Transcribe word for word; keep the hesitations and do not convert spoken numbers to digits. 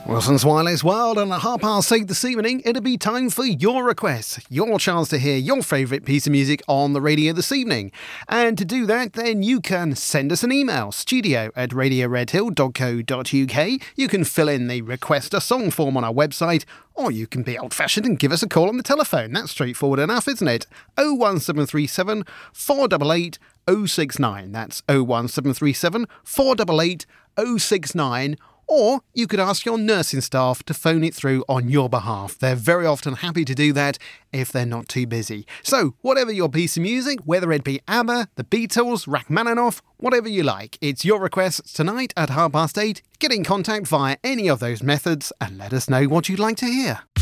Wilson's Wireless World, and at half past eight this evening, it'll be time for your requests, your chance to hear your favourite piece of music on the radio this evening. And to do that, then you can send us an email, studio at radio red hill dot co dot uk. You can fill in the request a song form on our website, or you can be old-fashioned and give us a call on the telephone. That's straightforward enough, isn't it? oh one seven three seven, four eight eight, oh six nine. That's oh one seven three seven, four eight eight, oh six nine. Or you could ask your nursing staff to phone it through on your behalf. They're very often happy to do that if they're not too busy. So, whatever your piece of music, whether it be ABBA, the Beatles, Rachmaninoff, whatever you like, it's your requests tonight at half past eight. Get in contact via any of those methods and let us know what you'd like to hear.